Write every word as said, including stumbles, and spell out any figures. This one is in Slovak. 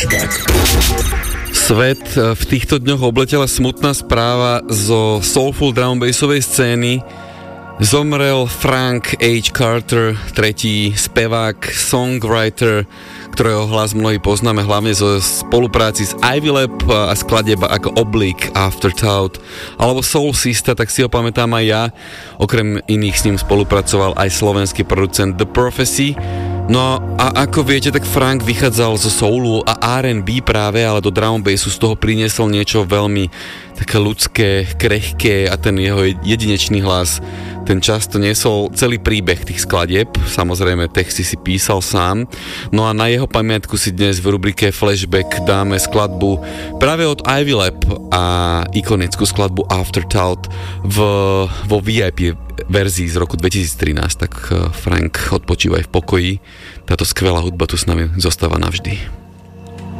Svet v týchto dňoch obletela smutná správa zo soulful drum bassovej scény. Zomrel Frank H. Carter, tretí spevák, songwriter, ktorého hlas mnohí poznáme hlavne zo spolupráci s Ivy Lab a skladieb ako Oblique, Afterthought alebo Soul Sista, tak si ho pamätám aj ja. Okrem iných s ním spolupracoval aj slovenský producent The Prophecy. No a ako viete, tak Frank vychádzal zo soulu a R and B práve, ale do drum bassu z toho priniesol niečo veľmi také ľudské, krehké a ten jeho jedinečný hlas, ten často niesol celý príbeh tých skladieb, samozrejme texty si písal sám. No a na jeho pamiatku si dnes v rubrike Flashback dáme skladbu práve od Ivy Lab a ikonickú skladbu Afterthought v, vo vé í pé verzii z roku dvetisíctrinásť, tak Frank, odpočívaj v pokoji, táto skvelá hudba tu s nami zostáva navždy.